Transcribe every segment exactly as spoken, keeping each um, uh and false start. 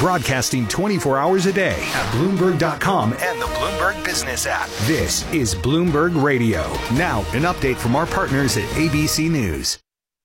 broadcasting twenty-four hours a day at Bloomberg dot com and the Bloomberg Business app. This is Bloomberg Radio. Now, an update from our partners at A B C News.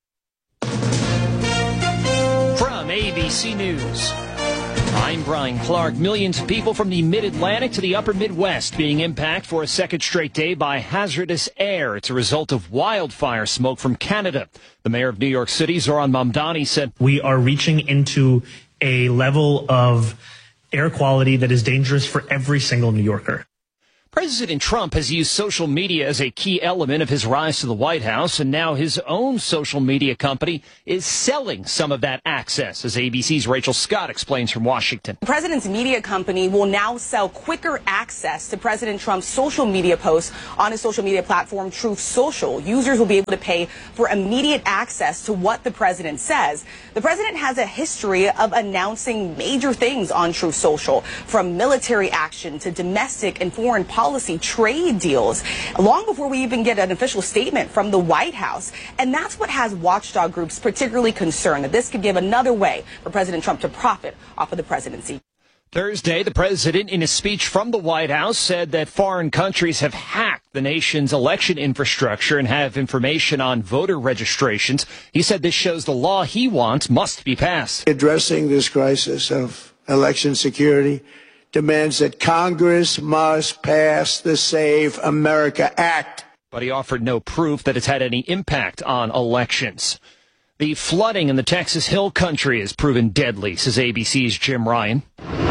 From A B C News, I'm Brian Clark. Millions of people from the mid-Atlantic to the upper Midwest being impacted for a second straight day by hazardous air. It's a result of wildfire smoke from Canada. The mayor of New York City, Zoran Mamdani, said, "We are reaching into a level of air quality that is dangerous for every single New Yorker." President Trump has used social media as a key element of his rise to the White House, and now his own social media company is selling some of that access, as A B C's Rachel Scott explains from Washington. The president's media company will now sell quicker access to President Trump's social media posts on his social media platform, Truth Social. Users will be able to pay for immediate access to what the president says. The president has a history of announcing major things on Truth Social, from military action to domestic and foreign policy. policy trade deals, long before we even get an official statement from the White House. And that's what has watchdog groups particularly concerned, that this could give another way for President Trump to profit off of the presidency. Thursday, the president, in a speech from the White House, said that foreign countries have hacked the nation's election infrastructure and have information on voter registrations. He said this shows the law he wants must be passed. Addressing this crisis of election security demands that Congress must pass the Save America Act. But he offered no proof that it's had any impact on elections. The flooding in the Texas Hill Country has proven deadly, says A B C's Jim Ryan.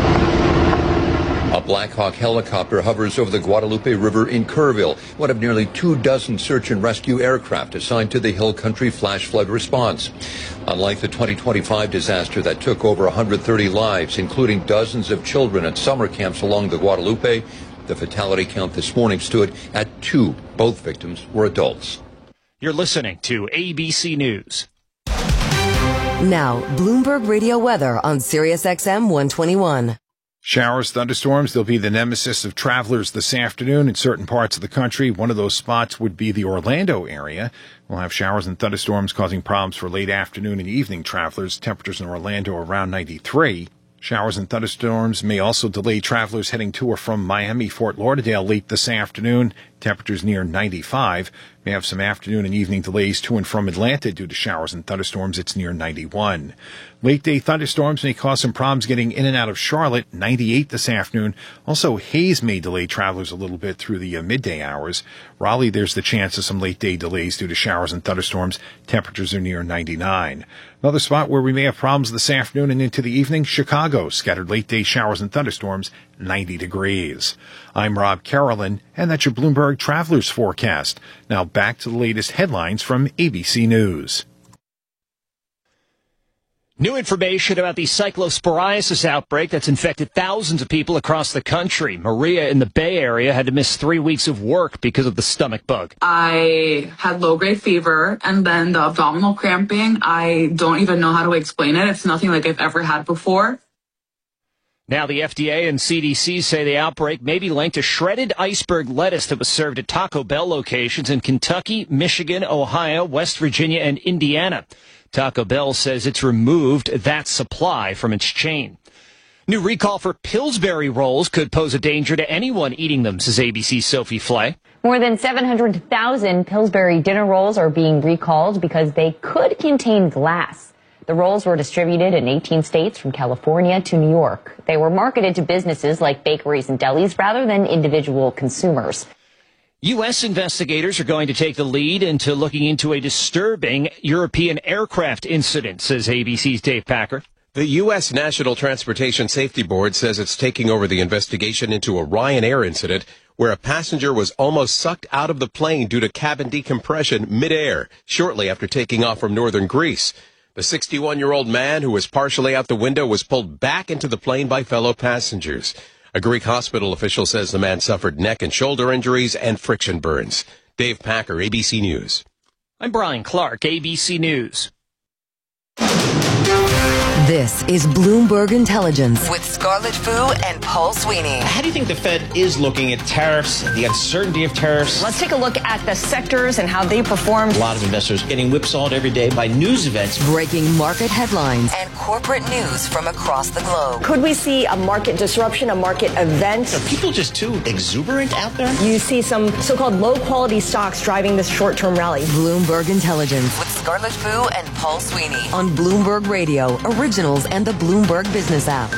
A Black Hawk helicopter hovers over the Guadalupe River in Kerrville, one of nearly two dozen search and rescue aircraft assigned to the Hill Country flash flood response. Unlike the twenty twenty-five disaster that took over one hundred thirty lives, including dozens of children at summer camps along the Guadalupe, the fatality count this morning stood at two. Both victims were adults. You're listening to A B C News. Now, Bloomberg Radio weather on Sirius X M one twenty-one. Showers, thunderstorms, they'll be the nemesis of travelers this afternoon in certain parts of the country. One of those spots would be the Orlando area. We'll have showers and thunderstorms causing problems for late afternoon and evening travelers. Temperatures in Orlando around ninety-three. Showers and thunderstorms may also delay travelers heading to or from Miami, Fort Lauderdale late this afternoon. Temperatures near ninety-five. May have some afternoon and evening delays to and from Atlanta due to showers and thunderstorms. It's near ninety-one. Late day thunderstorms may cause some problems getting in and out of Charlotte. ninety-eight this afternoon. Also, haze may delay travelers a little bit through the uh, midday hours. Raleigh, there's the chance of some late day delays due to showers and thunderstorms. Temperatures are near ninety-nine. Another spot where we may have problems this afternoon and into the evening, Chicago. Scattered late day showers and thunderstorms, ninety degrees. I'm Rob Carolyn, and that's your Bloomberg Travelers Forecast. Now back to the latest headlines from A B C News. New information about the cyclosporiasis outbreak that's infected thousands of people across the country. Maria in the Bay Area had to miss three weeks of work because of the stomach bug. I had low-grade fever, and then the abdominal cramping. I don't even know how to explain it. It's nothing like I've ever had before. Now the F D A and C D C say the outbreak may be linked to shredded iceberg lettuce that was served at Taco Bell locations in Kentucky, Michigan, Ohio, West Virginia, and Indiana. Taco Bell says it's removed that supply from its chain. New recall for Pillsbury rolls could pose a danger to anyone eating them, says A B C's Sophie Flay. More than seven hundred thousand Pillsbury dinner rolls are being recalled because they could contain glass. The rolls were distributed in eighteen states from California to New York. They were marketed to businesses like bakeries and delis rather than individual consumers. U S investigators are going to take the lead into looking into a disturbing European aircraft incident, says A B C's Dave Packer. The U S National Transportation Safety Board says it's taking over the investigation into a Ryanair incident where a passenger was almost sucked out of the plane due to cabin decompression midair shortly after taking off from northern Greece. The sixty-one-year-old man who was partially out the window was pulled back into the plane by fellow passengers. A Greek hospital official says the man suffered neck and shoulder injuries and friction burns. Dave Packer, A B C News. I'm Brian Clark, A B C News. This This is Bloomberg Intelligence with Scarlett Fu and Paul Sweeney. How do you think the Fed is looking at tariffs, the uncertainty of tariffs? Let's take a look at the sectors and how they performed. A lot of investors getting whipsawed every day by news events. Breaking market headlines and corporate news from across the globe. Could we see a market disruption, a market event? Are people just too exuberant out there? You see some so-called low-quality stocks driving this short-term rally. Bloomberg Intelligence with Scarlett Fu and Paul Sweeney on Bloomberg Radio, Originals, and the Bloomberg Business app.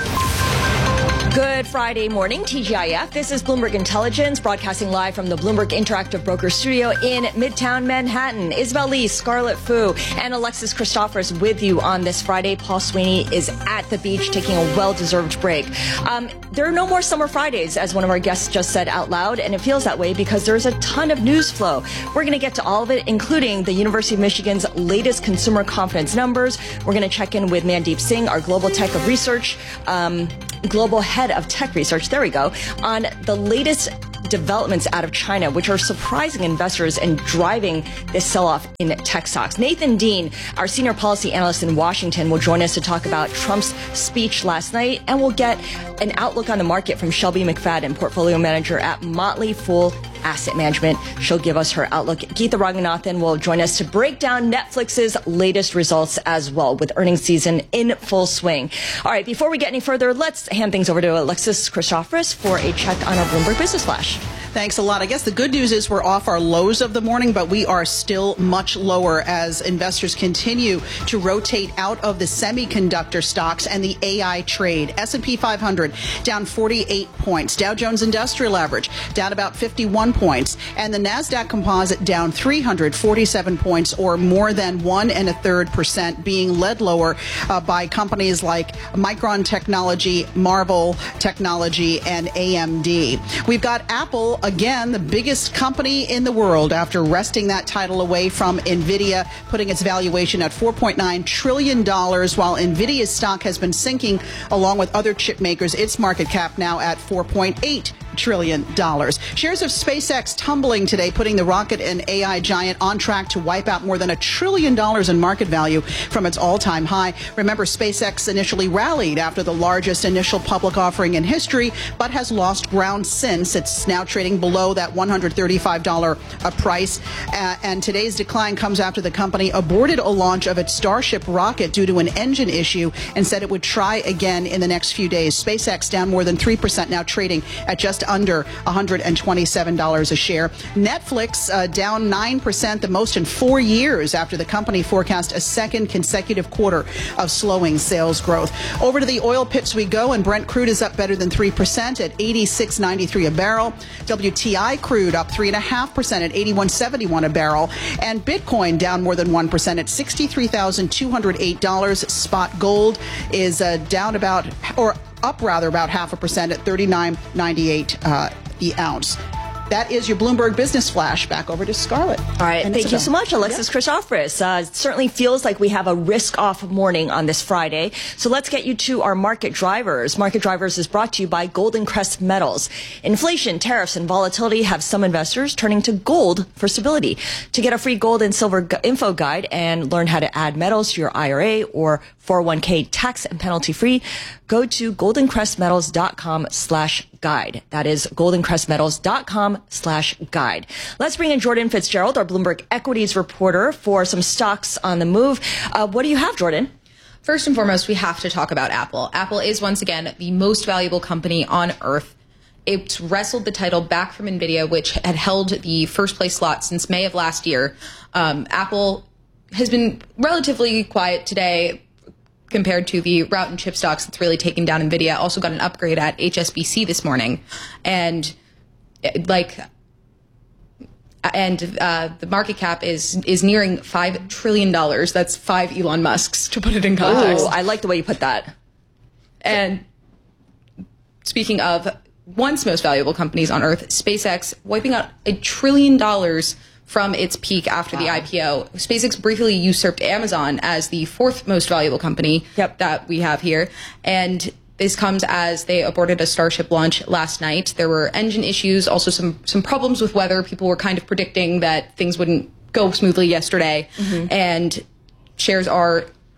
Good Friday morning, T G I F. This is Bloomberg Intelligence, broadcasting live from the Bloomberg Interactive Broker Studio in Midtown Manhattan. Isabel Lee, Scarlett Fu, and Alexis Christophorous with you on this Friday. Paul Sweeney is at the beach taking a well-deserved break. Um, there are no more summer Fridays, as one of our guests just said out loud, and it feels that way because there's a ton of news flow. We're going to get to all of it, including the University of Michigan's latest consumer confidence numbers. We're going to check in with Mandeep Singh, our global tech of research, um, global head of tech research, there we go, on the latest developments out of China, which are surprising investors and driving this sell-off in tech stocks. Nathan Dean, our senior policy analyst in Washington, will join us to talk about Trump's speech last night, and we'll get an outlook on the market from Shelby McFadden, portfolio manager at Motley Fool Asset Management. She'll give us her outlook. Geetha Raghunathan will join us to break down Netflix's latest results as well, with earnings season in full swing. All right, before we get any further, let's hand things over to Alexis Christophorous for a check on our Bloomberg Business Flash. Thanks a lot. I guess the good news is we're off our lows of the morning, but we are still much lower as investors continue to rotate out of the semiconductor stocks and the A I trade. S and P five hundred down forty-eight points. Dow Jones Industrial Average down about fifty-one points. And the NASDAQ Composite down three hundred forty-seven points, or more than one and a third percent, being led lower uh, by companies like Micron Technology, Marvell Technology, and A M D. We've got Apple, again, the biggest company in the world, after wresting that title away from NVIDIA, putting its valuation at four point nine trillion dollars, while NVIDIA's stock has been sinking along with other chip makers. Its market cap now at four point eight trillion dollars. Shares of SpaceX tumbling today, putting the rocket and A I giant on track to wipe out more than a trillion dollars in market value from its all-time high. Remember, SpaceX initially rallied after the largest initial public offering in history, but has lost ground since. It's now trading below that one hundred thirty-five dollars a price. Uh, and today's decline comes after the company aborted a launch of its Starship rocket due to an engine issue and said it would try again in the next few days. SpaceX down more than three percent, now trading at just under one hundred twenty-seven dollars a share. Netflix uh, down nine percent, the most in four years, after the company forecast a second consecutive quarter of slowing sales growth. Over to the oil pits we go, and Brent crude is up better than three percent at eighty-six ninety-three a barrel. W T I crude up three point five percent at eighty-one seventy-one a barrel. And Bitcoin down more than one percent at sixty-three thousand two hundred eight dollars. Spot gold is uh, down about, or up rather, about half a percent at thirty-nine ninety-eight uh, the ounce. That is your Bloomberg Business Flash. Back over to Scarlett. All right. And thank Isabel. you so much, Alexis yeah. Christophorous. Uh, it certainly feels like we have a risk-off morning on this Friday. So let's get you to our market drivers. Market Drivers is brought to you by Golden Crest Metals. Inflation, tariffs, and volatility have some investors turning to gold for stability. To get a free gold and silver gu- info guide and learn how to add metals to your I R A or four oh one k tax and penalty free, go to goldencrestmetals.com slash guide. That is goldencrestmetals.com slash guide. Let's bring in Jordan Fitzgerald, our Bloomberg Equities reporter, for some stocks on the move. Uh, what do you have, Jordan? First and foremost, we have to talk about Apple. Apple is once again the most valuable company on earth. It's wrestled the title back from NVIDIA, which had held the first place slot since May of last year. Um, Apple has been relatively quiet today compared to the route and chip stocks that's really taken down NVIDIA. Also got an upgrade at H S B C this morning. And like, and uh, the market cap is is nearing five trillion dollars. That's five Elon Musks, to put it in context. Oh, I like the way you put that. And speaking of once most valuable companies on earth, SpaceX wiping out a trillion dollars from its peak after wow. the I P O. SpaceX briefly usurped Amazon as the fourth most valuable company yep. that we have here. And this comes as they aborted a Starship launch last night. There were engine issues, also some, some problems with weather. People were kind of predicting that things wouldn't go smoothly yesterday. Mm-hmm. And shares are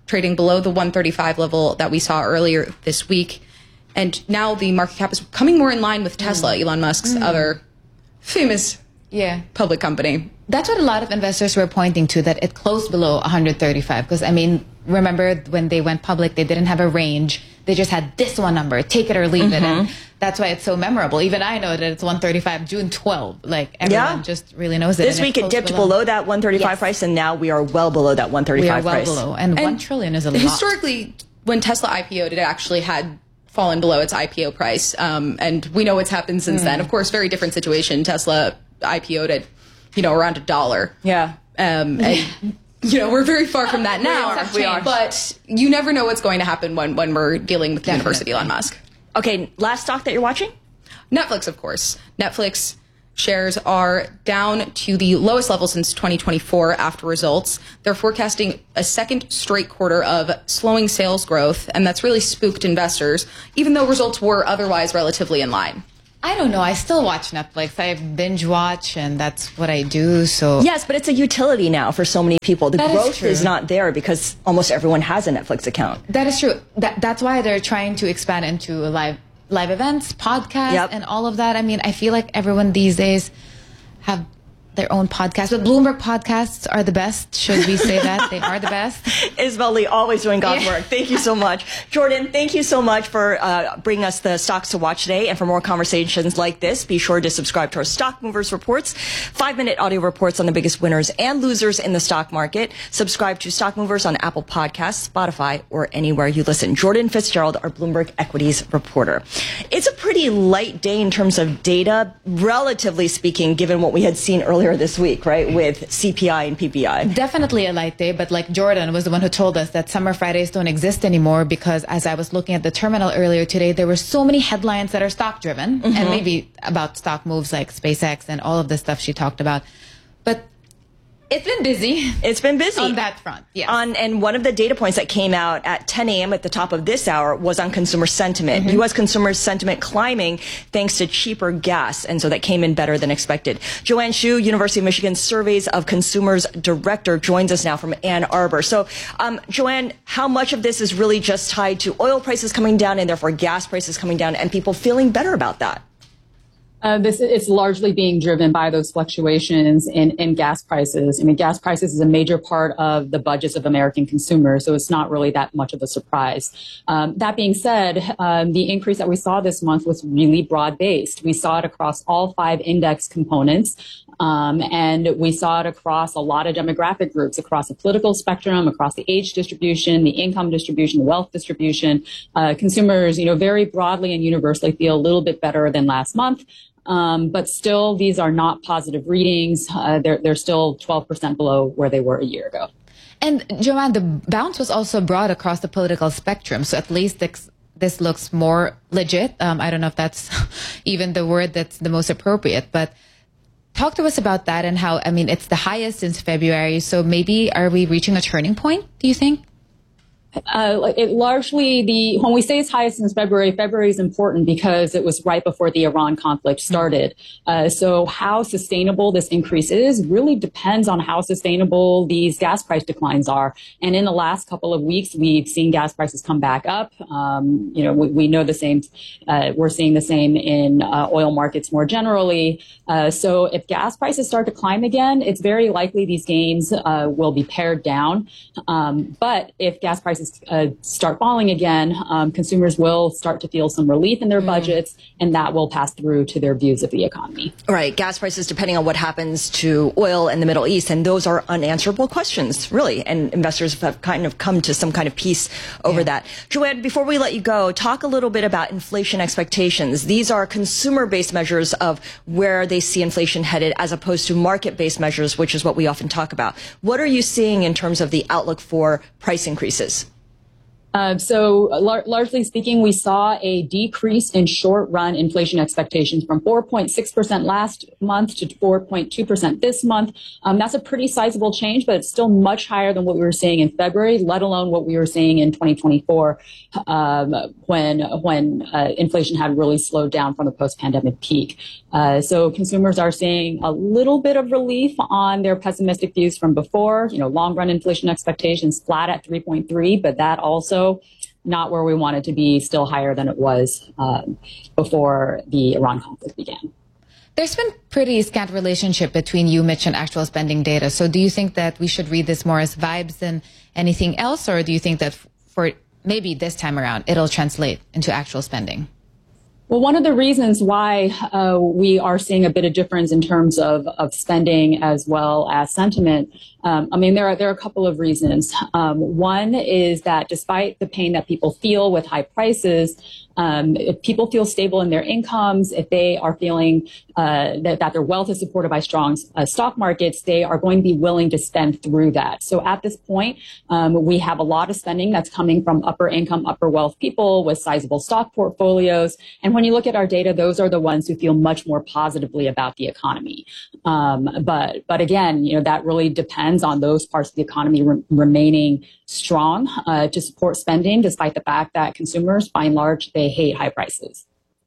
trading below the one thirty-five level that we saw earlier this week. And now the market cap is coming more in line with Tesla, Elon Musk's Mm. other famous yeah. public company. That's what a lot of investors were pointing to, that it closed below one thirty-five. Because, I mean, remember when they went public, they didn't have a range. They just had this one number, take it or leave Mm-hmm. it. And that's why it's so memorable. Even I know that it's one thirty-five, June twelfth. Like, everyone Yeah. just really knows it. This And week it closed dipped below, below that one thirty-five Yes. price, and now we are well below that one We thirty-five are well price. below. And, one trillion is a lot. Historically, when Tesla I P O'd, it actually had fallen below its I P O price. Um, and we know what's happened since Mm. then. Of course, very different situation. Tesla I P O'd at, you know, around a dollar. Yeah. Um, and, you know, we're very far from that We now. are, we are. But you never know what's going to happen when, when we're dealing with the universe of Elon Musk. Okay, last stock that you're watching? Netflix, of course. Netflix shares are down to the lowest level since twenty twenty-four after results. They're forecasting a second straight quarter of slowing sales growth, and that's really spooked investors, even though results were otherwise relatively in line. I don't know. I still watch Netflix. I binge watch, and that's what I do. So Yes, but it's a utility now for so many people. The That is growth true. is not there because almost everyone has a Netflix account. that is true. That, that's why they're trying to expand into live live events, podcasts, Yep. and all of that. I mean, I feel like everyone these days have their own podcast, but Bloomberg podcasts are the best. Should we say that? They are the best. Isabel Lee, always doing God's Yeah. work. Thank you so much. Jordan, thank you so much for uh, bringing us the stocks to watch today. And for more conversations like this, be sure to subscribe to our Stock Movers Reports, five-minute audio reports on the biggest winners and losers in the stock market. Subscribe to Stock Movers on Apple Podcasts, Spotify, or anywhere you listen. Jordan Fitzgerald, our Bloomberg Equities reporter. It's a pretty light day in terms of data, relatively speaking, given what we had seen earlier this week, right, with C P I and P P I. Definitely a light day, but like Jordan was the one who told us that summer Fridays don't exist anymore, because as I was looking at the terminal earlier today, there were so many headlines that are stock driven, Mhm. and maybe about stock moves like SpaceX and all of the stuff she talked about. But it's been busy. It's been busy. On that front, yes. On, and one of the data points that came out at ten a.m. at the top of this hour was on consumer sentiment. Mm-hmm. U S consumer sentiment climbing thanks to cheaper gas. And so that came in better than expected. Joanne Shu, University of Michigan Surveys of Consumers Director, joins us now from Ann Arbor. So, um, Joanne, how much of this is really just tied to oil prices coming down and therefore gas prices coming down and people feeling better about that? Uh, this is largely being driven by those fluctuations in, in gas prices. I mean, gas prices is a major part of the budgets of American consumers, so it's not really that much of a surprise. Um, that being said, um, the increase that we saw this month was really broad-based. We saw it across all five index components, um, and we saw it across a lot of demographic groups, across the political spectrum, across the age distribution, the income distribution, the wealth distribution. Uh, consumers, you know, very broadly and universally feel a little bit better than last month. Um, but still, these are not positive readings. Uh, they're, they're still twelve percent below where they were a year ago. And Joanne, the bounce was also broad across the political spectrum. So at least this, this looks more legit. Um, I don't know if that's even the word that's the most appropriate, but talk to us about that and how, I mean, it's the highest since February. So maybe are we reaching a turning point, do you think? Uh, it largely the when we say it's highest since February, February is important because it was right before the Iran conflict started. Uh, so how sustainable this increase is really depends on how sustainable these gas price declines are. And in the last couple of weeks, we've seen gas prices come back up. Um, you know, we, we know the same. Uh, we're seeing the same in uh, oil markets more generally. Uh, so if gas prices start to climb again, it's very likely these gains uh, will be pared down. Um, but if gas prices Uh, start falling again, um, consumers will start to feel some relief in their Mm. budgets, and that will pass through to their views of the economy. Right. Gas prices, depending on what happens to oil in the Middle East. And those are unanswerable questions, really. And investors have kind of come to some kind of peace over yeah. that. Joanne, before we let you go, talk a little bit about inflation expectations. These are consumer-based measures of where they see inflation headed as opposed to market-based measures, which is what we often talk about. What are you seeing in terms of the outlook for price increases? Uh, so lar- largely speaking, we saw a decrease in short-run inflation expectations from four point six percent last month to four point two percent this month. Um, that's a pretty sizable change, but it's still much higher than what we were seeing in February, let alone what we were seeing in twenty twenty-four um, when when uh, inflation had really slowed down from the post-pandemic peak. Uh, so consumers are seeing a little bit of relief on their pessimistic views from before. You know, long-run inflation expectations flat at three point three, but that also not where we want it to be, still higher than it was um, before the Iran conflict began. There's been pretty scant relationship between you, Mitch, and actual spending data. So do you think that we should read this more as vibes than anything else? Or do you think that for maybe this time around, it'll translate into actual spending? Well, one of the reasons why uh, we are seeing a bit of difference in terms of, of spending as well as sentiment, um, I mean, there are there are a couple of reasons. Um, one is that despite the pain that people feel with high prices, um, if people feel stable in their incomes, if they are feeling uh, that, that their wealth is supported by strong uh, stock markets, they are going to be willing to spend through that. So at this point, um, we have a lot of spending that's coming from upper income, upper wealth people with sizable stock portfolios. And when you look at our data, those are the ones who feel much more positively about the economy. Um, but but again, you know, that really depends on those parts of the economy re- remaining strong uh, to support spending, despite the fact that consumers, by and large, they hate high prices.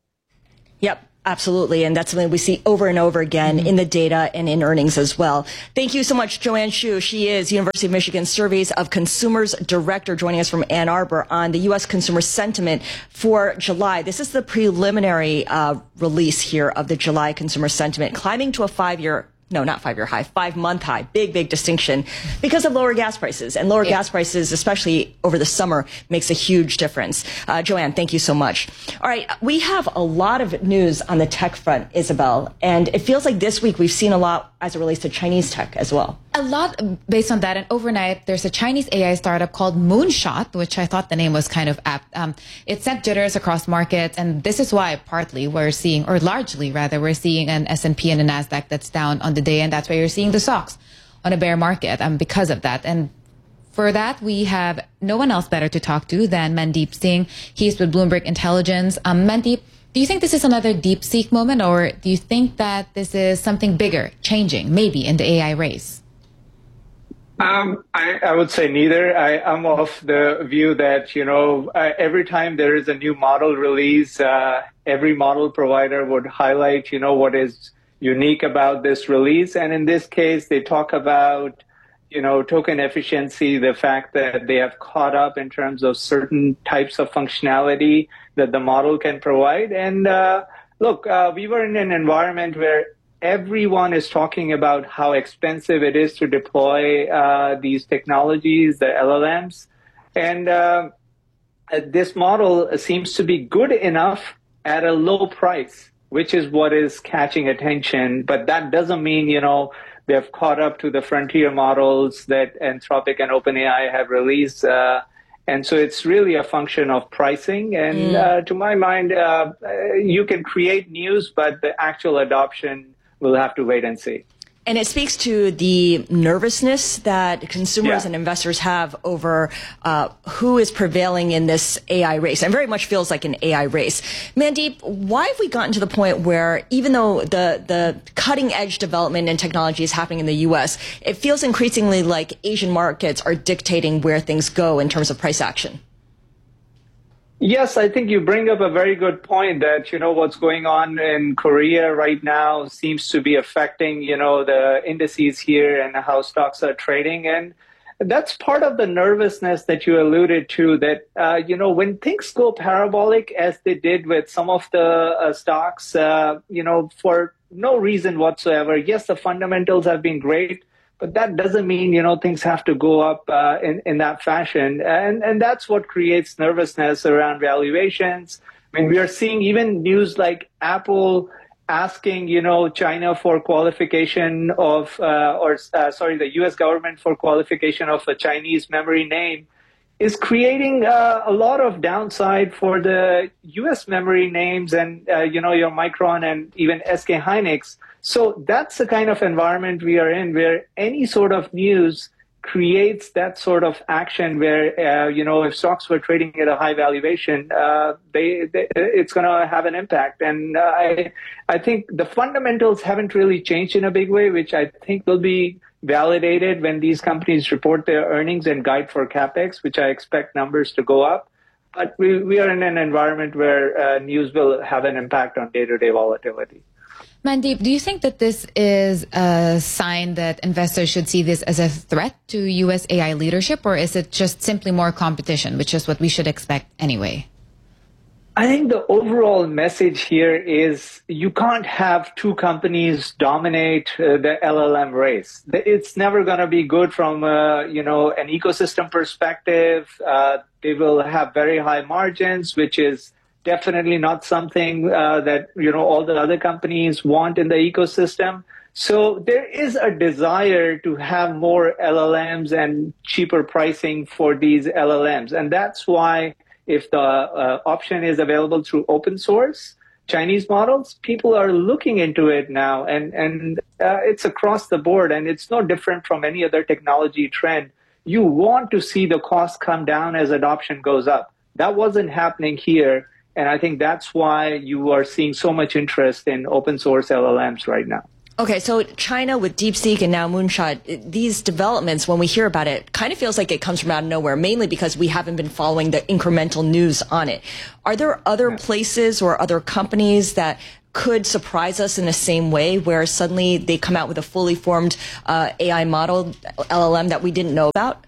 Yep. Absolutely. And that's something we see over and over again mm-hmm. in the data and in earnings as well. Thank you so much, Joanne Shu. She is University of Michigan Surveys of Consumers Director, joining us from Ann Arbor on the U S consumer sentiment for July. This is the preliminary uh, release here of the July consumer sentiment, climbing to a five-year No, not five-year high, five-month high. Big, big distinction because of lower gas prices. And lower yeah. gas prices, especially over the summer, makes a huge difference. Uh, Joanne, thank you so much. All right, we have a lot of news on the tech front, Isabel. And it feels like this week we've seen a lot as it relates to Chinese tech as well. A lot based on that. And overnight, there's a Chinese A I startup called Moonshot, which I thought the name was kind of apt. Um, it sent jitters across markets. And this is why partly we're seeing, or largely rather, we're seeing an S and P and a NASDAQ that's down on the day. And that's why you're seeing the stocks on a bear market um, because of that. And for that, we have no one else better to talk to than Mandeep Singh. He's with Bloomberg Intelligence. Um, Mandeep, do you think this is another DeepSeek moment, or do you think that this is something bigger, changing, maybe in the A I race? Um, I, I would say neither. I, I'm of the view that, you know, uh, every time there is a new model release, uh, every model provider would highlight, you know, what is unique about this release. And in this case, they talk about, you know, token efficiency, the fact that they have caught up in terms of certain types of functionality that the model can provide. And uh, look, uh, we were in an environment where everyone is talking about how expensive it is to deploy uh, these technologies, the L L Ms. And uh, this model seems to be good enough at a low price, which is what is catching attention. But that doesn't mean, you know, they have caught up to the frontier models that Anthropic and OpenAI have released. Uh, and so it's really a function of pricing. And mm. uh, to my mind, uh, you can create news, but the actual adoption, we'll have to wait and see. And it speaks to the nervousness that consumers yeah. and investors have over uh, who is prevailing in this A I race. And very much feels like an A I race. Mandeep, why have we gotten to the point where even though the, the cutting edge development and technology is happening in the U S, it feels increasingly like Asian markets are dictating where things go in terms of price action? Yes, I think you bring up a very good point that, you know, what's going on in Korea right now seems to be affecting, you know, the indices here and how stocks are trading. And that's part of the nervousness that you alluded to, that, uh, you know, when things go parabolic, as they did with some of the uh, stocks, uh, you know, for no reason whatsoever. Yes, the fundamentals have been great, but that doesn't mean, you know, things have to go up uh, in, in that fashion. And, and that's what creates nervousness around valuations. I mean, we are seeing even news like Apple asking, you know, China for qualification of, uh, or uh, sorry, the U S government for qualification of a Chinese memory name is creating uh, a lot of downside for the U S memory names and, uh, you know, your Micron and even S K Hynix. So that's the kind of environment we are in, where any sort of news creates that sort of action where, uh, you know, if stocks were trading at a high valuation, uh, they, they it's going to have an impact. And uh, I, I think the fundamentals haven't really changed in a big way, which I think will be validated when these companies report their earnings and guide for CapEx, which I expect numbers to go up. But we, we are in an environment where uh, news will have an impact on day-to-day volatility. Mandeep, do you think that this is a sign that investors should see this as a threat to U S A I leadership, or is it just simply more competition, which is what we should expect anyway? I think the overall message here is you can't have two companies dominate uh, the L L M race. It's never going to be good from, uh, you know, an ecosystem perspective. Uh, they will have very high margins, which is definitely not something uh, that, you know, all the other companies want in the ecosystem. So there is a desire to have more L L Ms and cheaper pricing for these L L Ms. And that's why if the uh, option is available through open source Chinese models, people are looking into it now. And, and uh, it's across the board, and it's no different from any other technology trend. You want to see the cost come down as adoption goes up. That wasn't happening here. And I think that's why you are seeing so much interest in open source L L Ms right now. Okay, so China with DeepSeek and now Moonshot, these developments, when we hear about it, kind of feels like it comes from out of nowhere, mainly because we haven't been following the incremental news on it. Are there other places or other companies that could surprise us in the same way, where suddenly they come out with a fully formed uh, A I model, L L M, that we didn't know about?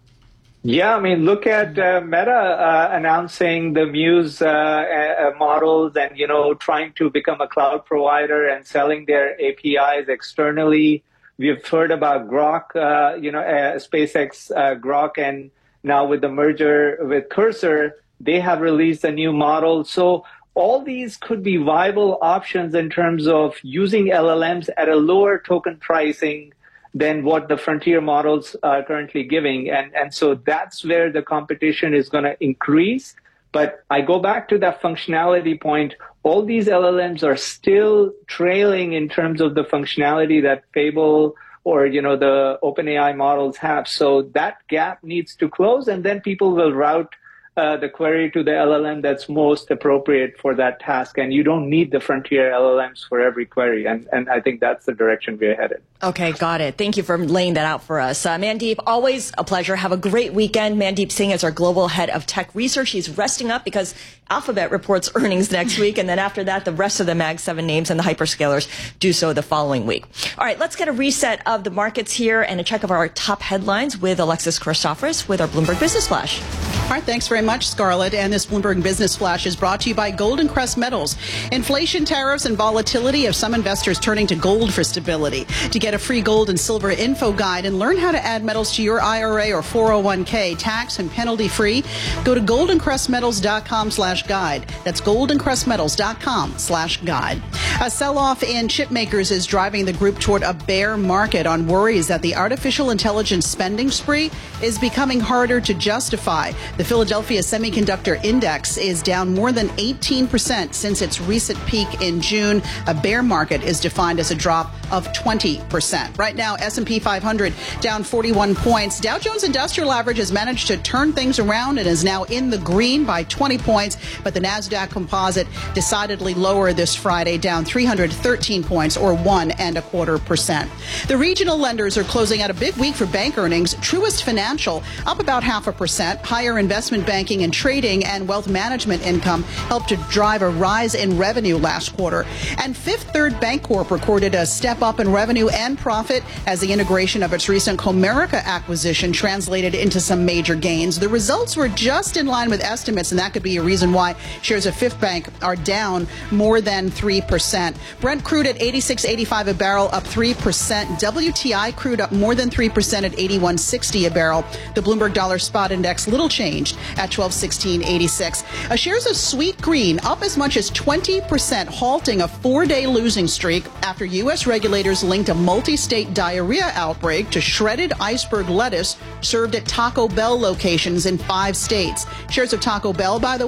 Yeah, I mean, look at uh, Meta uh, announcing the Muse uh, uh, models and, you know, trying to become a cloud provider and selling their A P Is externally. We've heard about Grok, uh, you know, uh, SpaceX uh, Grok, and now with the merger with Cursor, they have released a new model. So all these could be viable options in terms of using L L Ms at a lower token pricing than what the frontier models are currently giving. And, and so that's where the competition is going to increase. But I go back to that functionality point. All these L L Ms are still trailing in terms of the functionality that Fable or, you know, the OpenAI models have. So that gap needs to close, and then people will route Uh, the query to the L L M that's most appropriate for that task. And you don't need the frontier L L Ms for every query. And, and I think that's the direction we're headed. Okay, got it. Thank you for laying that out for us. Uh, Mandeep, always a pleasure. Have a great weekend. Mandeep Singh is our global head of tech research. He's resting up because Alphabet reports earnings next week. And then after that, the rest of the Mag seven names and the hyperscalers do so the following week. All right, let's get a reset of the markets here and a check of our top headlines with Alexis Christoforous with our Bloomberg Business Flash. All right, thanks very much, Scarlett. And this Bloomberg Business Flash is brought to you by Golden Crest Metals. Inflation, tariffs, and volatility have some investors turning to gold for stability. To get a free gold and silver info guide and learn how to add metals to your I R A or four oh one k tax and penalty free, go to goldencrestmetals.com slash guide. That's goldencrestmetals.com slash guide. A sell-off in chip makers is driving the group toward a bear market on worries that the artificial intelligence spending spree is becoming harder to justify. The Philadelphia Semiconductor Index is down more than eighteen percent since its recent peak in June. A bear market is defined as a drop of twenty percent. Right now, S and P five hundred down forty-one points. Dow Jones Industrial Average has managed to turn things around and is now in the green by twenty points. But the NASDAQ Composite decidedly lower this Friday, down three hundred thirteen points, or one and a quarter percent. The regional lenders are closing out a big week for bank earnings. Truist Financial up about half a percent. Higher investment banking and trading and wealth management income helped to drive a rise in revenue last quarter. And Fifth Third Bancorp recorded a step up in revenue and profit as the integration of its recent Comerica acquisition translated into some major gains. The results were just in line with estimates, and that could be a reason why shares of Fifth Bank are down more than three percent. Brent crude at eighty-six eighty-five a barrel, up three percent. W T I crude up more than three percent at eighty-one sixty a barrel. The Bloomberg Dollar Spot Index little changed at twelve sixteen eighty-six. Uh, shares of Sweet Green up as much as twenty percent, halting a four-day losing streak after U S regulators linked a multi-state diarrhea outbreak to shredded iceberg lettuce served at Taco Bell locations in five states. Shares of Taco Bell, by the way,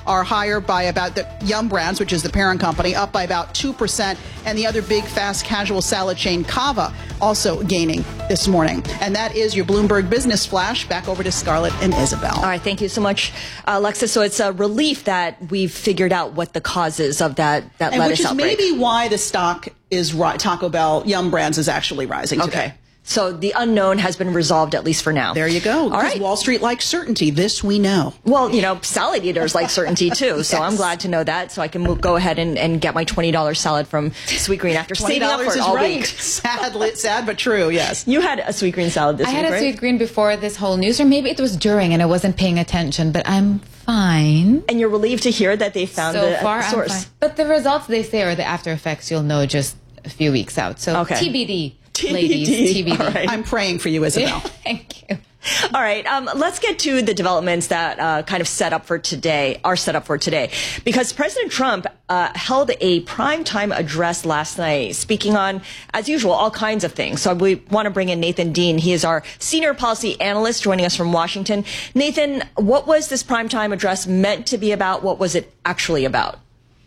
are higher by about the Yum Brands, which is the parent company, up by about two percent. And the other big fast casual salad chain, Cava, also gaining this morning. And that is your Bloomberg Business Flash. Back over to Scarlett and Isabel. All right. Thank you so much, uh, Alexis. So it's a relief that we've figured out what the causes of that, that and lettuce which is outbreak. maybe why the stock is ri- Taco Bell, Yum Brands is actually rising today. Okay. So the unknown has been resolved, at least for now. There you go. All right. Wall Street likes certainty. This we know. Well, you know, salad eaters like certainty too. So Yes. I'm glad to know that. So I can move, go ahead and, and get my twenty dollars salad from Sweet Green after saving up for it is all right. week. Sad, sad but true. Yes. You had a Sweet Green salad this I week, had a right? Sweet Green before this whole news, or maybe it was during and I wasn't paying attention, but I'm fine. And you're relieved to hear that they found so the far, source. I'm fine. But the results they say are the after effects you'll know just a few weeks out. So Okay. T B D, T B D. ladies, T B D. All right. I'm praying for you, Isabel. Thank you. All right, um, let's get to the developments that uh, kind of set up for today, are set up for today. Because President Trump uh, held a primetime address last night, speaking on, as usual, all kinds of things. So we want to bring in Nathan Dean. He is our senior policy analyst joining us from Washington. Nathan, what was this primetime address meant to be about? What was it actually about?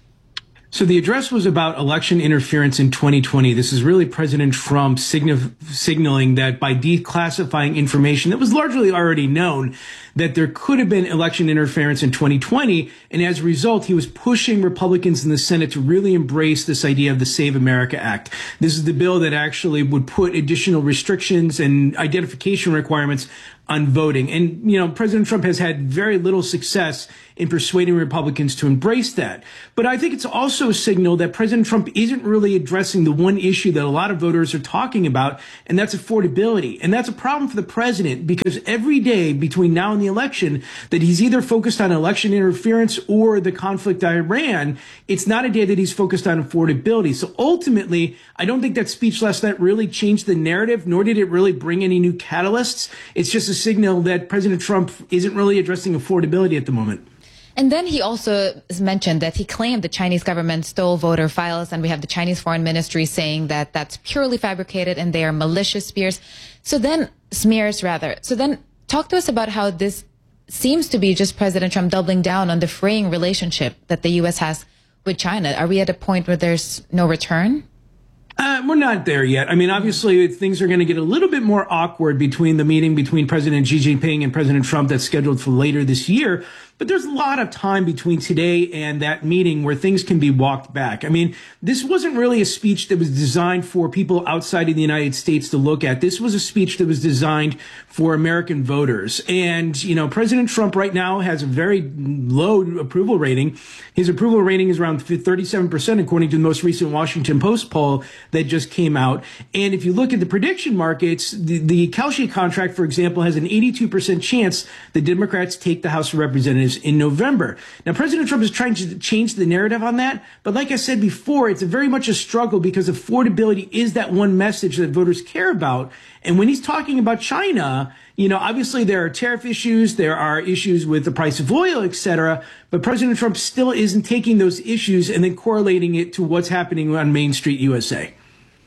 So the address was about election interference in twenty twenty. This is really President Trump sign- signaling that by declassifying information that was largely already known, that there could have been election interference in twenty twenty. And as a result, he was pushing Republicans in the Senate to really embrace this idea of the Save America Act. This is the bill that actually would put additional restrictions and identification requirements on voting. And, you know, President Trump has had very little success in persuading Republicans to embrace that. But I think it's also a signal that President Trump isn't really addressing the one issue that a lot of voters are talking about, and that's affordability. And that's a problem for the president because every day between now and the election that he's either focused on election interference or the conflict in Iran, it's not a day that he's focused on affordability. So ultimately, I don't think that speech last night really changed the narrative, nor did it really bring any new catalysts. It's just a signal that President Trump isn't really addressing affordability at the moment. And then he also mentioned that he claimed the Chinese government stole voter files, and we have the Chinese Foreign Ministry saying that that's purely fabricated and they are malicious smears. So then, smears rather. So then talk to us about how this seems to be just President Trump doubling down on the fraying relationship that the U S has with China. Are we at a point where there's no return? Uh, we're not there yet. I mean, obviously, things are going to get a little bit more awkward between the meeting between President Xi Jinping and President Trump that's scheduled for later this year. But there's a lot of time between today and that meeting where things can be walked back. I mean, this wasn't really a speech that was designed for people outside of the United States to look at. This was a speech that was designed for American voters. And, you know, President Trump right now has a very low approval rating. His approval rating is around thirty-seven percent, according to the most recent Washington Post poll that just came out. And if you look at the prediction markets, the, the Kalshi contract, for example, has an eighty-two percent chance the Democrats take the House of Representatives in November. Now, President Trump is trying to change the narrative on that. But like I said before, it's a very much a struggle because affordability is that one message that voters care about. And when he's talking about China, you know, obviously there are tariff issues, there are issues with the price of oil, et cetera. But President Trump still isn't taking those issues and then correlating it to what's happening on Main Street U S A.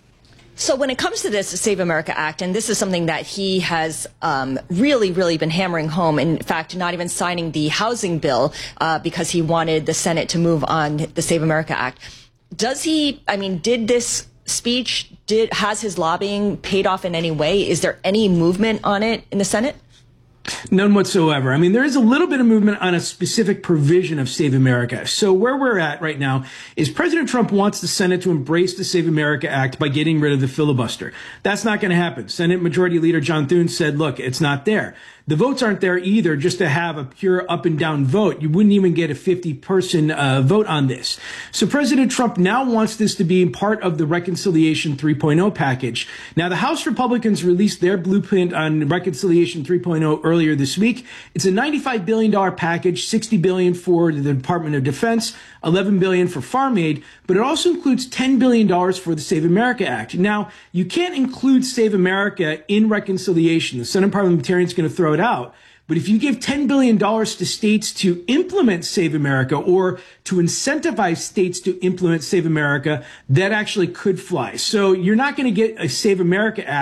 So when it comes to this Save America Act, and this is something that he has um, really, really been hammering home, in fact, not even signing the housing bill uh, because he wanted the Senate to move on the Save America Act. Does he, I mean, did this speech, did has his lobbying paid off in any way? Is there any movement on it in the Senate? None whatsoever. I mean, there is a little bit of movement on a specific provision of Save America. So where we're at right now is President Trump wants the Senate to embrace the Save America Act by getting rid of the filibuster. That's not going to happen. Senate Majority Leader John Thune said, look, it's not there. The votes aren't there either just to have a pure up and down vote. You wouldn't even get a fifty person uh, vote on this. So President Trump now wants this to be part of the Reconciliation three point oh package. Now, the House Republicans released their blueprint on Reconciliation three point oh earlier this week. It's a ninety-five billion dollars package, sixty billion dollars for the Department of Defense, eleven billion dollars for farm aid, but it also includes ten billion dollars for the Save America Act. Now, you can't include Save America in reconciliation. The Senate parliamentarians are going to throw it out. But if you give ten billion dollars to states to implement Save America or to incentivize states to implement Save America, that actually could fly. So you're not going to get a Save America Act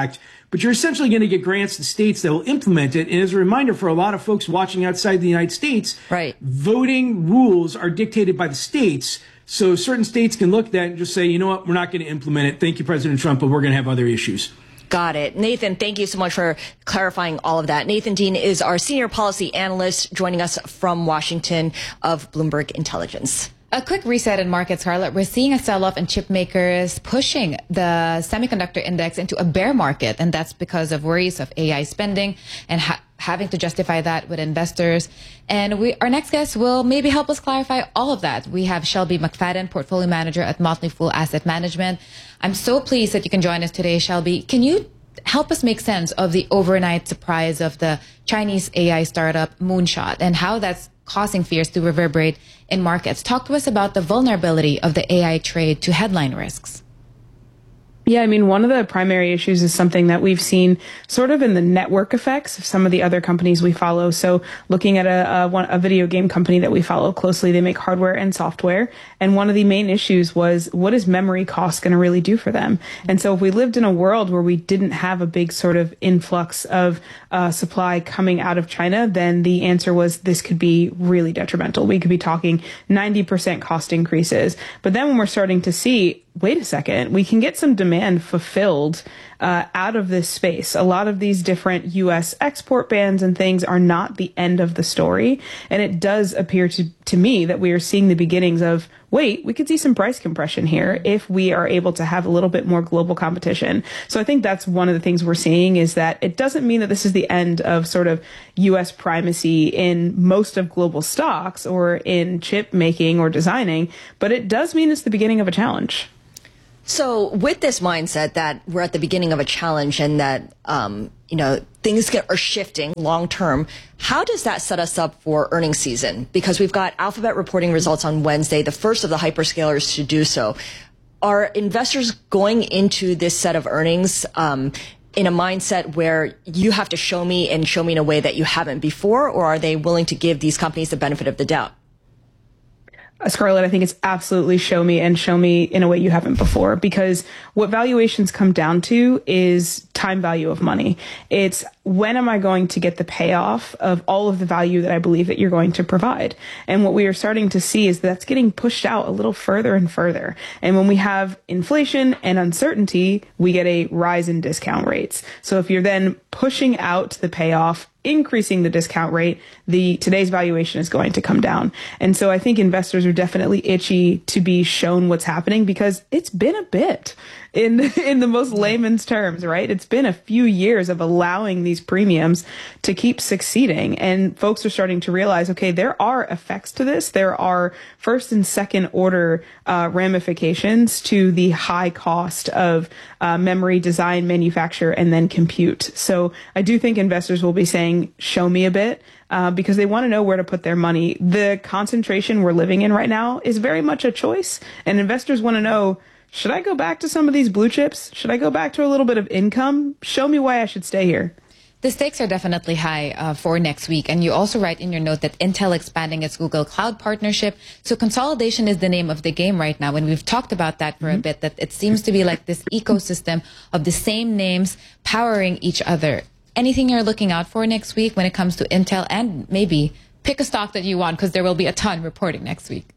but you're essentially going to get grants to states that will implement it. And as a reminder for a lot of folks watching outside the United States, right, voting rules are dictated by the states. So certain states can look at that and just say, you know what, we're not going to implement it. Thank you, President Trump, but we're going to have other issues. Got it. Nathan, thank you so much for clarifying all of that. Nathan Dean is our senior policy analyst joining us from Washington of Bloomberg Intelligence. A quick reset in markets, Scarlett. We're seeing a sell-off in chip makers pushing the semiconductor index into a bear market, and that's because of worries of A I spending and ha- having to justify that with investors. And we, our next guest will maybe help us clarify all of that. We have Shelby McFadden, portfolio manager at Motley Fool Asset Management. I'm so pleased that you can join us today, Shelby. Can you help us make sense of the overnight surprise of the Chinese A I startup Moonshot and how that's causing fears to reverberate in markets? Talk to us about the vulnerability of the A I trade to headline risks. Yeah, I mean, one of the primary issues is something that we've seen sort of in the network effects of some of the other companies we follow. So looking at a, a, one, a video game company that we follow closely, they make hardware and software. And one of the main issues was, what is memory cost going to really do for them? And so if we lived in a world where we didn't have a big sort of influx of uh, supply coming out of China, then the answer was this could be really detrimental. We could be talking ninety percent cost increases. But then when we're starting to see, wait a second, we can get some demand fulfilled uh, out of this space. A lot of these different U S export bans and things are not the end of the story. And it does appear to, to me that we are seeing the beginnings of, wait, we could see some price compression here if we are able to have a little bit more global competition. So I think that's one of the things we're seeing, is that it doesn't mean that this is the end of sort of U S primacy in most of global stocks or in chip making or designing, but it does mean it's the beginning of a challenge. So with this mindset that we're at the beginning of a challenge and that, um, you know, things get, are shifting long term, how does that set us up for earnings season? Because we've got Alphabet reporting results on Wednesday, the first of the hyperscalers to do so. Are investors going into this set of earnings um, in a mindset where you have to show me and show me in a way that you haven't before, or are they willing to give these companies the benefit of the doubt? Scarlett, I think it's absolutely show me and show me in a way you haven't before, because what valuations come down to is time value of money. It's when am I going to get the payoff of all of the value that I believe that you're going to provide? And what we are starting to see is that's getting pushed out a little further and further. And when we have inflation and uncertainty, we get a rise in discount rates. So if you're then pushing out the payoff, increasing the discount rate, the today's valuation is going to come down. And so I think investors are definitely itchy to be shown what's happening, because it's been a bit in in the most layman's terms, right? It's been a few years of allowing these premiums to keep succeeding. And folks are starting to realize, okay, there are effects to this. There are first and second order uh, ramifications to the high cost of uh, memory design, manufacture, and then compute. So I do think investors will be saying, show me a bit. Uh, because they want to know where to put their money. The concentration we're living in right now is very much a choice. And investors want to know, should I go back to some of these blue chips? Should I go back to a little bit of income? Show me why I should stay here. The stakes are definitely high uh, for next week. And you also write in your note that Intel expanding its Google Cloud partnership. So consolidation is the name of the game right now. And we've talked about that for mm-hmm. a bit, that it seems to be like this ecosystem of the same names powering each other. Anything you're looking out for next week when it comes to Intel, and maybe pick a stock that you want, because there will be a ton reporting next week.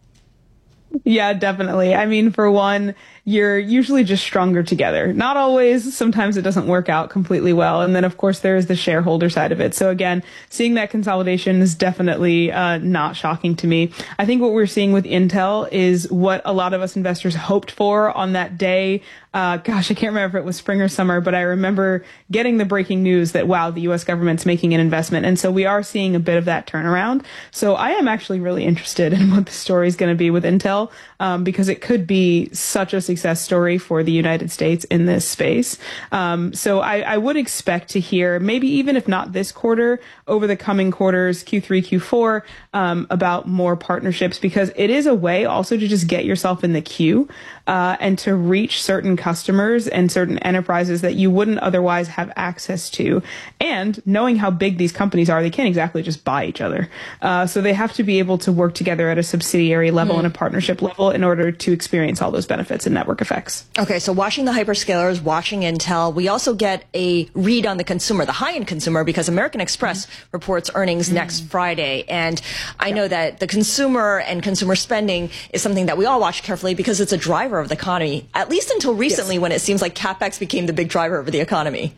Yeah, definitely. I mean, for one, you're usually just stronger together. Not always. Sometimes it doesn't work out completely well. And then, of course, there is the shareholder side of it. So again, seeing that consolidation is definitely uh, not shocking to me. I think what we're seeing with Intel is what a lot of us investors hoped for on that day. Uh, gosh, I can't remember if it was spring or summer, but I remember getting the breaking news that, wow, the U S government's making an investment. And so we are seeing a bit of that turnaround. So I am actually really interested in what the story is going to be with Intel, um, because it could be such a success story for the United States in this space. Um, so I, I would expect to hear, maybe even if not this quarter, over the coming quarters, Q three, Q four, um, about more partnerships, because it is a way also to just get yourself in the queue uh, and to reach certain customers and certain enterprises that you wouldn't otherwise have access to. And knowing how big these companies are, they can't exactly just buy each other. Uh, so they have to be able to work together at a subsidiary level mm. and a partnership level in order to experience all those benefits and network effects. Okay, so watching the hyperscalers, watching Intel, we also get a read on the consumer, the high-end consumer, because American Express mm. reports earnings mm. next Friday. And I yeah. know that the consumer and consumer spending is something that we all watch carefully because it's a driver of the economy, at least until recently yes. when it seems like CapEx became the big driver of the economy.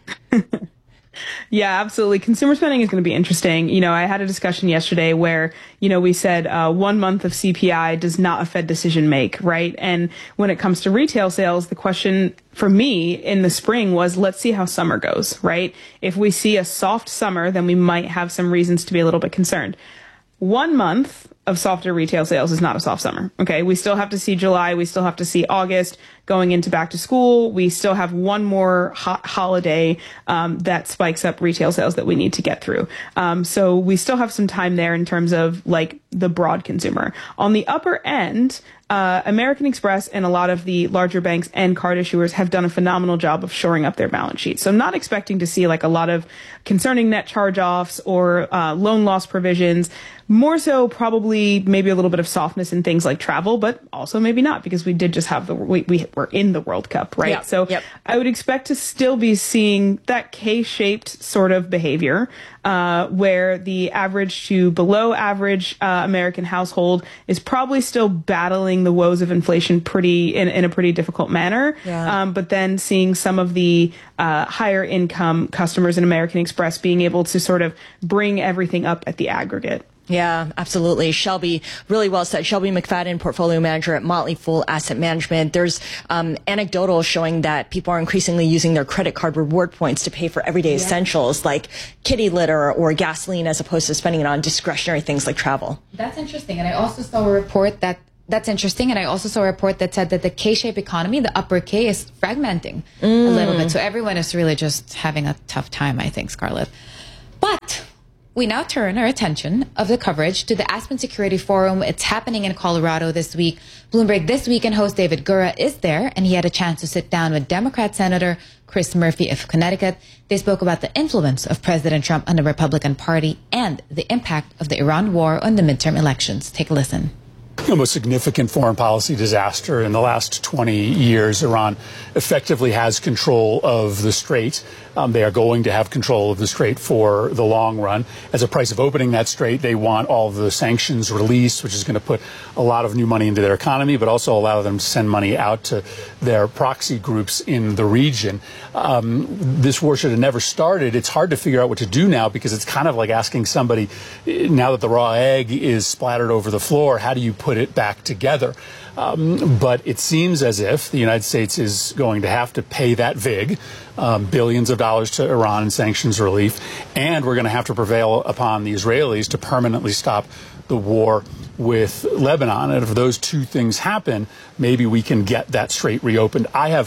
Yeah, absolutely. Consumer spending is going to be interesting. You know, I had a discussion yesterday where, you know, we said uh, one month of C P I does not a Fed decision make, right? And when it comes to retail sales, the question for me in the spring was, let's see how summer goes, right? If we see a soft summer, then we might have some reasons to be a little bit concerned. One month of softer retail sales is not a soft summer. Okay. We still have to see July. We still have to see August going into back to school. We still have one more hot holiday, um, that spikes up retail sales that we need to get through. Um, so we still have some time there in terms of like the broad consumer. On the upper end, uh, American Express and a lot of the larger banks and card issuers have done a phenomenal job of shoring up their balance sheet. So I'm not expecting to see like a lot of concerning net charge-offs or uh, loan loss provisions. More so probably maybe a little bit of softness in things like travel, but also maybe not because we did just have the, we, we were in the World Cup, right? Yep, so yep. I would expect to still be seeing that K-shaped sort of behavior, uh, where the average to below average uh, American household is probably still battling the woes of inflation pretty in, in a pretty difficult manner. Yeah. Um, but then seeing some of the uh, higher income customers in American Express being able to sort of bring everything up at the aggregate. Yeah, absolutely. Shelby, really well said. Shelby McFadden, portfolio manager at Motley Fool Asset Management. There's um, anecdotal showing that people are increasingly using their credit card reward points to pay for everyday yeah. essentials like kitty litter or gasoline as opposed to spending it on discretionary things like travel. That's interesting. And I also saw a report that That's interesting. And I also saw a report that said that the K-shaped economy, the upper K, is fragmenting mm. a little bit. So everyone is really just having a tough time, I think, Scarlett. But we now turn our attention of the coverage to the Aspen Security Forum. It's happening in Colorado this week. Bloomberg This Weekend host David Gura is there, and he had a chance to sit down with Democrat Senator Chris Murphy of Connecticut. They spoke about the influence of President Trump on the Republican Party and the impact of the Iran war on the midterm elections. Take a listen. The most significant foreign policy disaster in the last twenty years. Iran effectively has control of the Strait. Um, they are going to have control of the Strait for the long run. As a price of opening that Strait, they want all of the sanctions released, which is going to put a lot of new money into their economy, but also allow them to send money out to their proxy groups in the region. Um, this war should have never started. It's hard to figure out what to do now because it's kind of like asking somebody, now that the raw egg is splattered over the floor, how do you put it back together? Um, but it seems as if the United States is going to have to pay that vig, um, billions of dollars to Iran in sanctions relief, and we're going to have to prevail upon the Israelis to permanently stop the war with Lebanon. And if those two things happen, maybe we can get that strait reopened. I have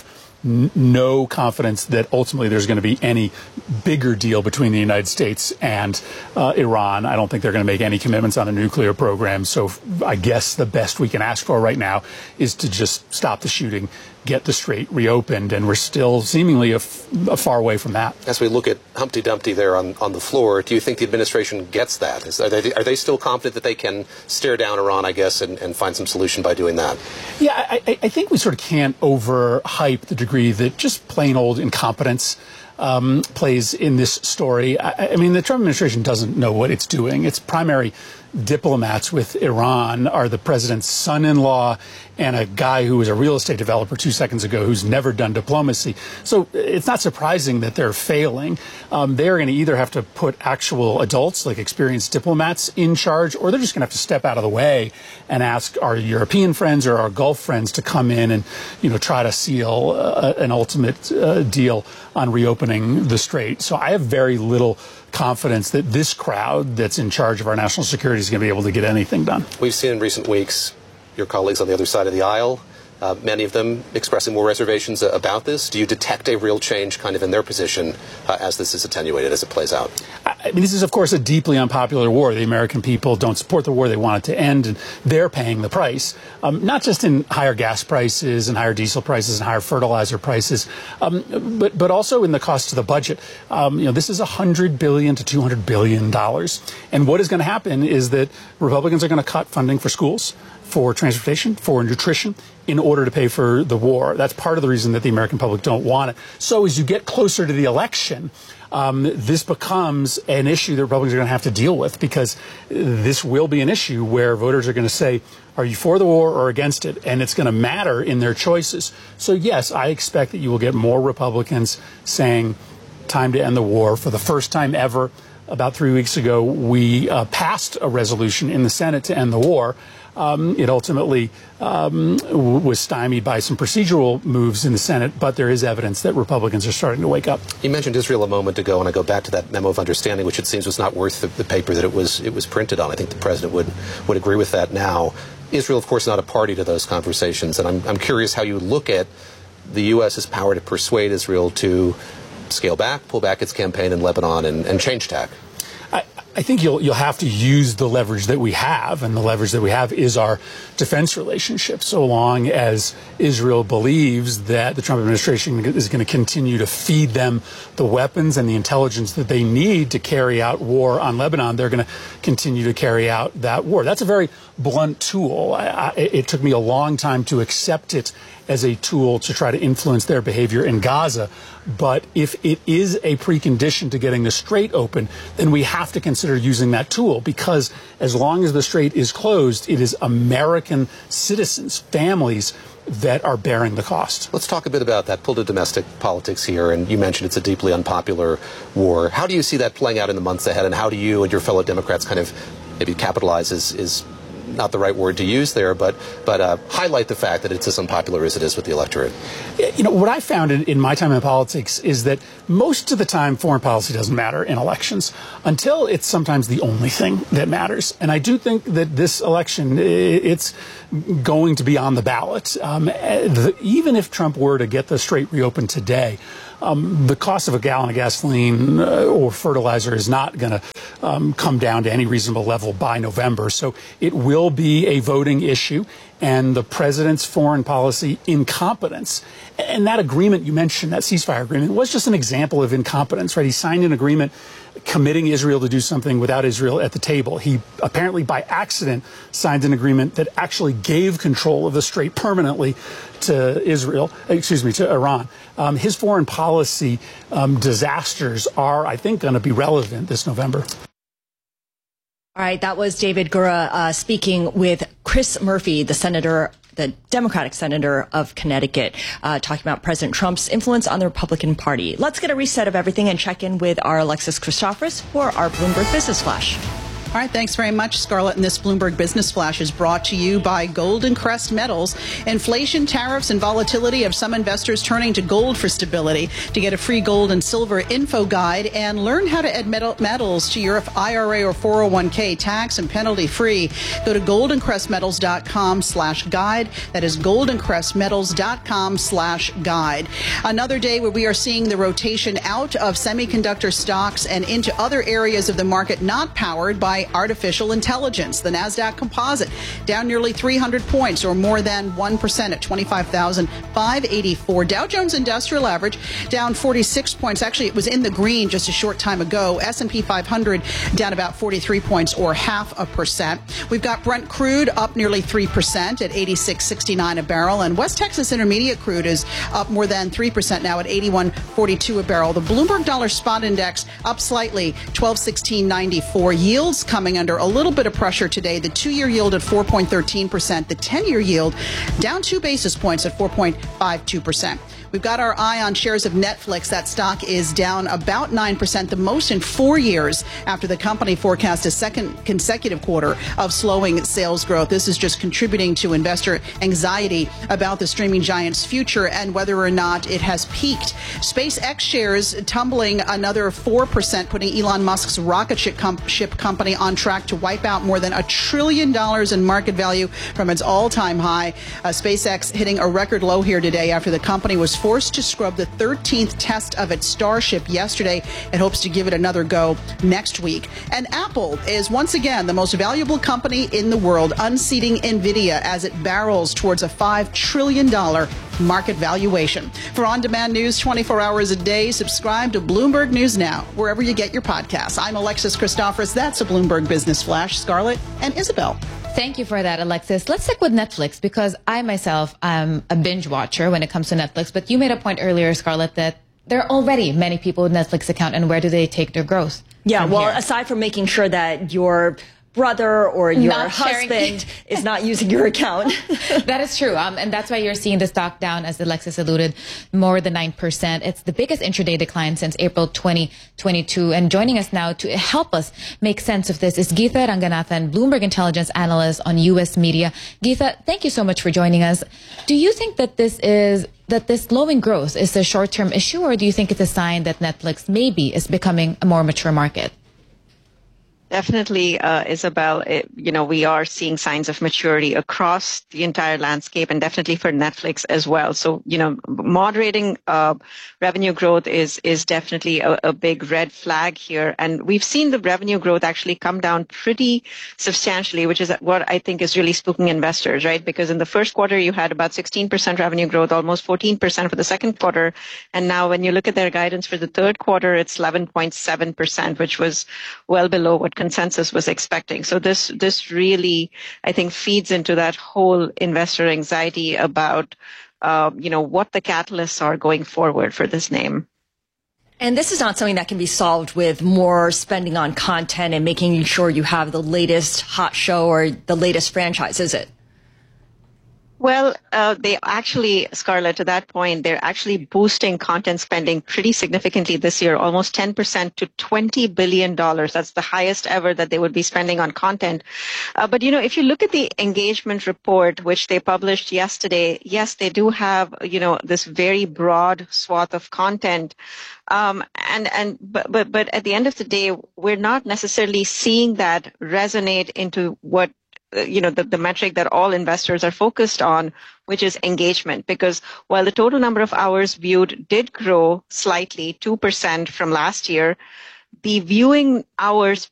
no confidence that ultimately there's going to be any bigger deal between the United States and uh, Iran. I don't think they're going to make any commitments on a nuclear program. So I guess the best we can ask for right now is to just stop the shooting, get the strait reopened, and we're still seemingly a, f- a far away from that. As we look at Humpty Dumpty there on, on the floor, do you think the administration gets that? Is, are, they, are they still confident that they can stare down Iran, I guess, and, and find some solution by doing that? Yeah, I, I think we sort of can't overhype the degree that just plain old incompetence um, plays in this story. I, I mean, the Trump administration doesn't know what it's doing. Its primary diplomats with Iran are the president's son-in-law and a guy who was a real estate developer two seconds ago who's never done diplomacy. So it's not surprising that they're failing. Um, they're going to either have to put actual adults, like experienced diplomats, in charge, or they're just going to have to step out of the way and ask our European friends or our Gulf friends to come in and, you know, try to seal uh, an ultimate uh, deal on reopening the strait. So I have very little confidence that this crowd that's in charge of our national security is going to be able to get anything done. We've seen in recent weeks your colleagues on the other side of the aisle, uh, many of them expressing more reservations uh, about this. Do you detect a real change kind of in their position uh, as this is attenuated, as it plays out? I, I mean, this is, of course, a deeply unpopular war. The American people don't support the war. They want it to end, and they're paying the price, um, not just in higher gas prices and higher diesel prices and higher fertilizer prices, um, but but also in the cost to the budget. Um, you know, this is one hundred billion dollars to two hundred billion dollars. And what is going to happen is that Republicans are going to cut funding for schools, for transportation, for nutrition, in order to pay for the war. That's part of the reason that the American public don't want it. So as you get closer to the election, um, this becomes an issue that Republicans are going to have to deal with, because this will be an issue where voters are going to say, are you for the war or against it? And it's going to matter in their choices. So yes, I expect that you will get more Republicans saying time to end the war. For the first time ever, about three weeks ago, we uh, passed a resolution in the Senate to end the war. Um, it ultimately um, w- was stymied by some procedural moves in the Senate, but there is evidence that Republicans are starting to wake up. You mentioned Israel a moment ago, and I go back to that memo of understanding, which it seems was not worth the, the paper that it was it was printed on. I think the president would would agree with that now. Israel, of course, not a party to those conversations, and I'm I'm curious how you look at the U S's power to persuade Israel to scale back, pull back its campaign in Lebanon, and, and change tack. I, I think you'll you'll have to use the leverage that we have, and the leverage that we have is our defense relationship. So long as Israel believes that the Trump administration is going to continue to feed them the weapons and the intelligence that they need to carry out war on Lebanon, they're going to continue to carry out that war. That's a very blunt tool. I, I, it took me a long time to accept it as a tool to try to influence their behavior in Gaza. But if it is a precondition to getting the Strait open, then we have to consider using that tool, because as long as the Strait is closed, it is American citizens, families, that are bearing the cost. Let's talk a bit about that. Pull to domestic politics here, and you mentioned it's a deeply unpopular war. How do you see that playing out in the months ahead, and how do you and your fellow Democrats kind of maybe capitalize is, is not the right word to use there, but but uh, highlight the fact that it's as unpopular as it is with the electorate? You know, what I found in, in my time in politics is that most of the time foreign policy doesn't matter in elections until it's sometimes the only thing that matters. And I do think that this election, it's going to be on the ballot. Um, the, even if Trump were to get the Strait reopened today, Um, the cost of a gallon of gasoline uh, or fertilizer is not going to um, come down to any reasonable level by November. So it will be a voting issue, and the president's foreign policy incompetence. And that agreement you mentioned, that ceasefire agreement, was just an example of incompetence, right? He signed an agreement committing Israel to do something without Israel at the table. He apparently by accident signed an agreement that actually gave control of the Strait permanently to Israel, excuse me, to Iran. Um, his foreign policy um, disasters are, I think, going to be relevant this November. All right, that was David Gura uh, speaking with Chris Murphy, the senator, the Democratic senator of Connecticut, uh, talking about President Trump's influence on the Republican Party. Let's get a reset of everything and check in with our Alexis Christoforous for our Bloomberg Business Flash. All right, thanks very much, Scarlett. And this Bloomberg Business Flash is brought to you by Golden Crest Metals. Inflation, tariffs, and volatility have some investors turning to gold for stability. To get a free gold and silver info guide and learn how to add metal metals to your I R A or four oh one k tax and penalty free, go to goldencrestmetals.com slash guide. That is goldencrestmetals.com slash guide. Another day where we are seeing the rotation out of semiconductor stocks and into other areas of the market not powered by artificial intelligence. The NASDAQ Composite down nearly three hundred points, or more than one percent at twenty-five thousand five hundred eighty-four. Dow Jones Industrial Average down forty-six points. Actually, it was in the green just a short time ago. S and P five hundred down about forty-three points, or half a percent. We've got Brent crude up nearly three percent at eighty-six sixty-nine a barrel, and West Texas Intermediate crude is up more than three percent now at eighty-one forty-two a barrel. The Bloomberg Dollar Spot Index up slightly, twelve sixteen ninety-four. Yields coming under a little bit of pressure today. The two-year yield at four point one three percent. The ten-year yield down two basis points at four point five two percent. We've got our eye on shares of Netflix. That stock is down about nine percent, the most in four years after the company forecast a second consecutive quarter of slowing sales growth. This is just contributing to investor anxiety about the streaming giant's future and whether or not it has peaked. SpaceX shares tumbling another four percent, putting Elon Musk's rocket ship, com- ship company on track to wipe out more than a trillion dollars in market value from its all-time high. Uh, SpaceX hitting a record low here today after the company was was forced to scrub the thirteenth test of its Starship yesterday. It hopes to give it another go next week. And Apple is once again the most valuable company in the world, unseating NVIDIA as it barrels towards a five trillion dollars market valuation. For on-demand news twenty-four hours a day, subscribe to Bloomberg News Now, wherever you get your podcasts. I'm Alexis Christophorous. That's a Bloomberg Business Flash. Scarlett and Isabel. Thank you for that, Alexis. Let's stick with Netflix, because I myself am a binge watcher when it comes to Netflix. But you made a point earlier, Scarlett, that there are already many people with Netflix account, and where do they take their growth? Yeah, well, here? aside from making sure that your brother or your Not husband is not using your account. That is true. Um, and that's why you're seeing the stock down, as Alexis alluded, more than nine percent. It's the biggest intraday decline since April twenty twenty-two. And joining us now to help us make sense of this is Geetha Ranganathan, Bloomberg Intelligence Analyst on U S media. Geetha, thank you so much for joining us. Do you think that this is that this slowing growth is a short-term issue, or do you think it's a sign that Netflix maybe is becoming a more mature market? Definitely, uh, Isabel, it, you know, we are seeing signs of maturity across the entire landscape, and definitely for Netflix as well. So, you know, moderating uh, revenue growth is is definitely a, a big red flag here. And we've seen the revenue growth actually come down pretty substantially, which is what I think is really spooking investors, right? Because in the first quarter, you had about sixteen percent revenue growth, almost fourteen percent for the second quarter. And now when you look at their guidance for the third quarter, it's eleven point seven percent, which was well below what consensus was expecting. So this this really, I think, feeds into that whole investor anxiety about, uh, you know, what the catalysts are going forward for this name. And this is not something that can be solved with more spending on content and making sure you have the latest hot show or the latest franchise, is it? Well, uh, they actually, Scarlett, to that point, they're actually boosting content spending pretty significantly this year, almost ten percent to twenty billion dollars. That's the highest ever that they would be spending on content. Uh, but, you know, if you look at the engagement report, which they published yesterday, yes, they do have, you know, this very broad swath of content. Um, and, and, but, but, but at the end of the day, we're not necessarily seeing that resonate into what, you know, the, the metric that all investors are focused on, which is engagement. Because while the total number of hours viewed did grow slightly, two percent from last year, the viewing hours